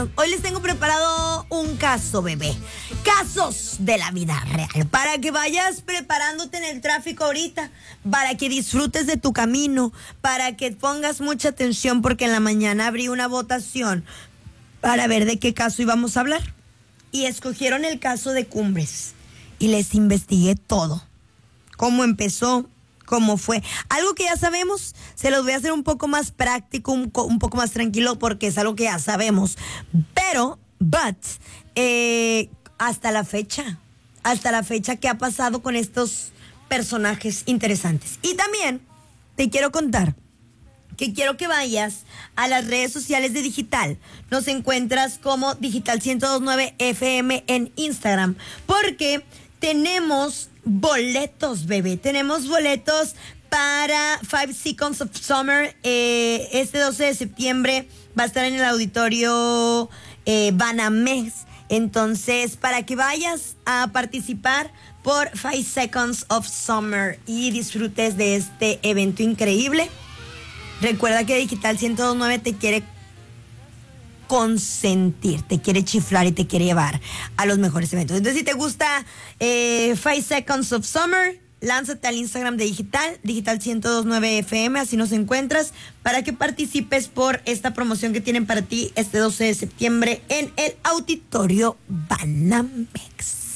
Hoy les tengo preparado un caso, bebé. Casos de la vida real. Para que vayas preparándote en el tráfico ahorita. Para que disfrutes de tu camino. Para que pongas mucha atención porque en la mañana abrí una votación para ver de qué caso íbamos a hablar. Y escogieron el caso de Cumbres. Y les investigué todo. Cómo empezó, cómo fue. Algo que ya sabemos, se los voy a hacer un poco más práctico, un poco más tranquilo, porque es algo que ya sabemos. Pero, hasta la fecha, ¿qué ha pasado con estos personajes interesantes? Y también te quiero contar que quiero que vayas a las redes sociales de Digital. Nos encuentras como Digital 102.9 FM en Instagram, porque tenemos boletos, bebé. Tenemos boletos para 5 Seconds of Summer. Este 12 de septiembre va a estar en el auditorio Banamex. Entonces, para que vayas a participar por 5 Seconds of Summer y disfrutes de este evento increíble. Recuerda que Digital 102.9 te quiere consentir, te quiere chiflar y te quiere llevar a los mejores eventos. Entonces, si te gusta 5 Seconds of Summer, lánzate al Instagram de Digital 102.9 FM, así nos encuentras, para que participes por esta promoción que tienen para ti este 12 de septiembre en el Auditorio Banamex.